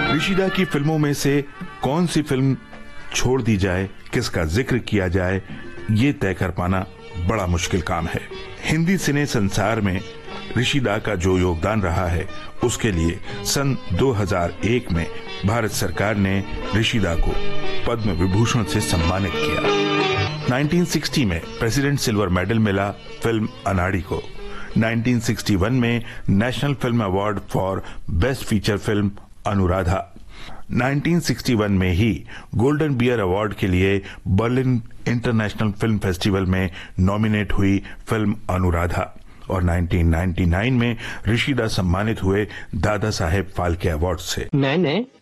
ऋषिदा की फिल्मों में से कौन सी फिल्म छोड़ दी जाए, किसका जिक्र किया जाए, ये तय कर पाना बड़ा मुश्किल काम है। हिंदी सिने संसार में ऋषिदा का जो योगदान रहा है, उसके लिए सन 2001 में भारत सरकार ने ऋषिदा को पद्म विभूषण से सम्मानित किया। 1960 में प्रेसिडेंट सिल्वर मेडल मिला फिल्म अनाड़ी को। 1961 में national film award for best feature film Anuradha. 1961 में ही गोल्डन बियर अवार्ड के लिए बर्लिन इंटरनेशनल फिल्म फेस्टिवल में नॉमिनेट हुई फिल्म अनुराधा और 1999 में ऋषिदा सम्मानित हुए दादा साहेब फाल्के अवार्ड से। मैंने